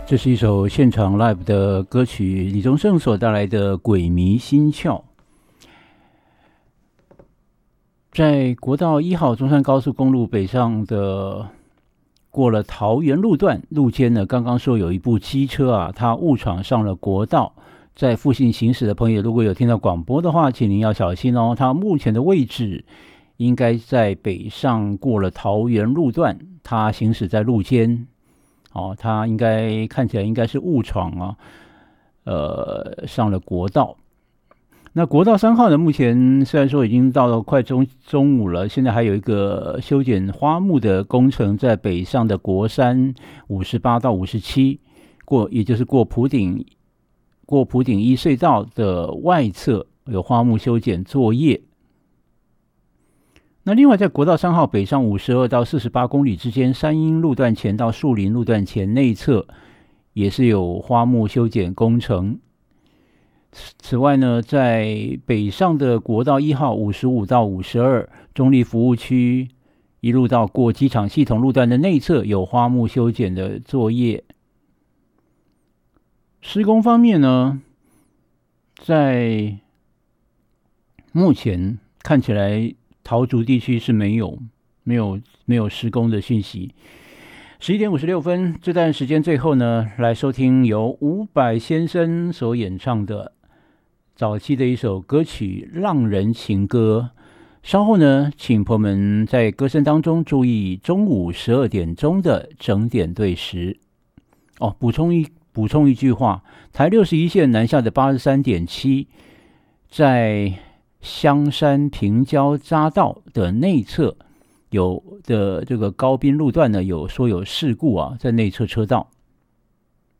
这是一首现场 live 的歌曲，李宗盛所带来的《鬼迷心窍》。在国道1号中山高速公路北上的过了桃园路段路肩呢，刚刚说有一部机车啊，它误闯上了国道，在附近行驶的朋友如果有听到广播的话，请您要小心哦。它目前的位置应该在北上过了桃园路段，它行驶在路肩。它应该看起来应该是误闯啊，上了国道。那国道3号呢，目前虽然说已经到了快中午了，现在还有一个修剪花木的工程在北上的国山58到57也就是过埔顶一隧道的外侧有花木修剪作业。那另外在国道3号北上52到48公里之间，山阴路段前到树林路段前内侧也是有花木修剪工程。此外呢，在北上的国道1号55到52中立服务区一路到过机场系统路段的内侧有花木修剪的作业。施工方面呢，在目前看起来桃竹地区是没有施工的讯息。11点56分，这段时间最后呢，来收听由伍佰先生所演唱的早期的一首歌曲《浪人情歌》。稍后呢，请朋友们在歌声当中注意中午12点钟的整点对时。补充一句话，台61线南下的 83.7 在香山平交匝道的内侧有的这个高滨路段呢，有说有事故啊，在内侧车道。